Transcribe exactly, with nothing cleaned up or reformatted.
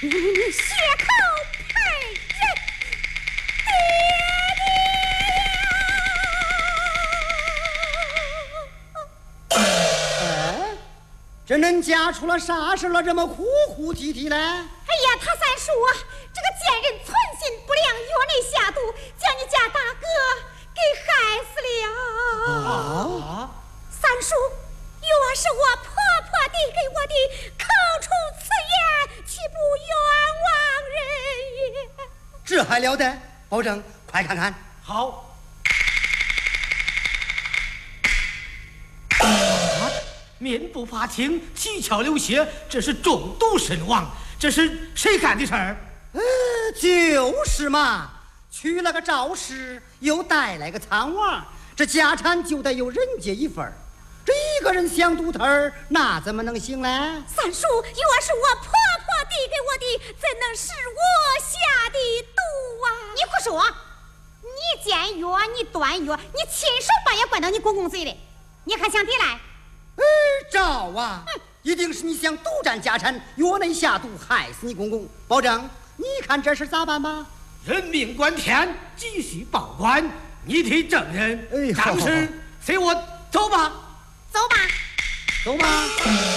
血口喷人，爹爹！ 哎，这恁家出了啥事了？这么哭哭啼啼嘞？哎呀，他三叔啊，这个贱人存心不良，院内下毒，将你家大哥给害死了。 啊！ 三叔，若是我婆婆的给我的口出此言，岂不冤枉人也？ 这还了得！保证，快看看。 好。啊！面部发青，七窍流血，这是中毒身亡。这是谁干的事儿？ 呃，就是嘛，娶了个赵氏，又带来个苍娃，这家产就得有人家一份儿。这一个人想独吞儿，那怎么能行呢？ 三叔，若是我婆婆递给我的，怎能是我下的毒啊？你胡说！你煎药，你端药，你亲手把药灌到你公公嘴里，你还想抵赖？ 哎，赵啊，嗯，一定是你想独占家产，院内下毒，害死你公公。保证，你看这事咋办吧？ 人命关天，急需报官，你替证人。 哎， 张氏，随我走吧。 走吧， 走吧。